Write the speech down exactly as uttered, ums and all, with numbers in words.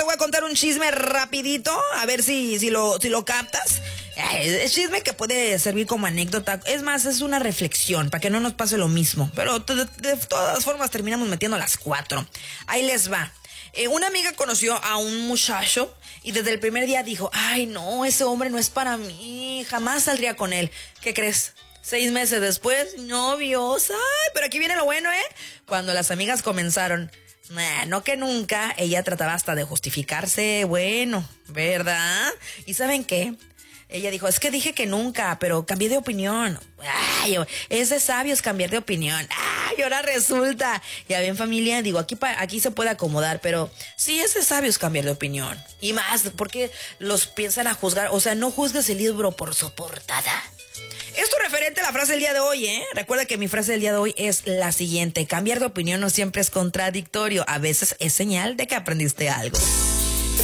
voy a contar un chisme rapidito, a ver si, si, lo, si lo captas. Es chisme que puede servir como anécdota. Es más, es una reflexión para que no nos pase lo mismo. Pero de, de todas formas terminamos metiendo las cuatro. Ahí les va. Eh, una amiga conoció a un muchacho y desde el primer día dijo, ay no, ese hombre no es para mí, jamás saldría con él. ¿Qué crees? Seis meses después, novios. Ay, pero aquí viene lo bueno, ¿eh? Cuando las amigas comenzaron, nah, no que nunca, ella trataba hasta de justificarse, bueno, ¿verdad? ¿Y saben qué? Ella dijo, es que dije que nunca, pero cambié de opinión. Ay, es de sabios cambiar de opinión. Ay, ahora resulta. Ya ven, familia, digo, aquí, aquí se puede acomodar, pero sí es de sabios cambiar de opinión. Y más, porque los piensan a juzgar. O sea, no juzgues el libro por su portada. Esto referente a la frase del día de hoy, ¿eh? Recuerda que mi frase del día de hoy es la siguiente. Cambiar de opinión no siempre es contradictorio. A veces es señal de que aprendiste algo.